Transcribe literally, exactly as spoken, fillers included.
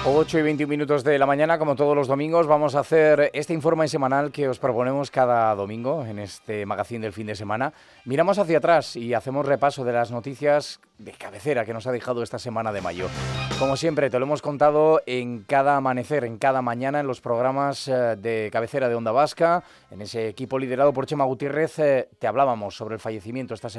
ocho y veintiún minutos de la mañana, como todos los domingos, vamos a hacer este informe semanal que os proponemos cada domingo en este magazín del fin de semana. Miramos hacia atrás y hacemos repaso de las noticias de cabecera que nos ha dejado esta semana de mayo. Como siempre, te lo hemos contado en cada amanecer, en cada mañana, en los programas de cabecera de Onda Vasca, en ese equipo liderado por Chema Gutiérrez, te hablábamos sobre el fallecimiento esta semana